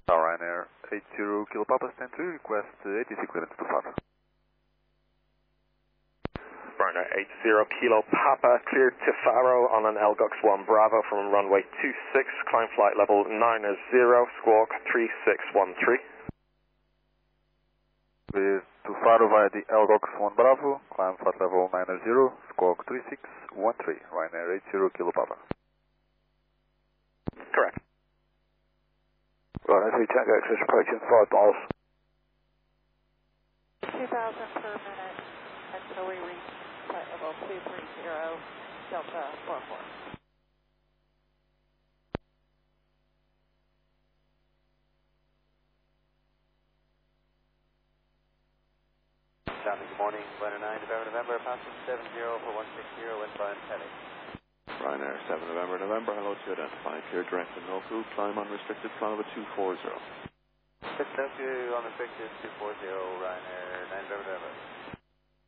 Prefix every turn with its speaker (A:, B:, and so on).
A: Ryanair 80 Kilo Papa stand 2, request 86 clearance to Faro.
B: Ryanair 80 Kilo Papa, cleared to Faro on an Elgox 1 Bravo from runway 26, climb flight level 90, squawk 3613.
A: With to Faro via the Elgox 1 Bravo, climb flight level 90, squawk 3613, Ryanair 80 Kilo Papa.
B: Correct.
A: Ryanair 3 Tango Access approaching 5 miles.
C: 2,000 per minute until we reach flight level 230, Delta 44.
D: Good morning, Ryanair 9 November, passing 70 for 160, westbound heading.
E: Ryanair 7 November, hello to identify, clear direct and no crew, climb unrestricted, flight level 240.
D: Thank you, unrestricted 240, Ryanair 9 November.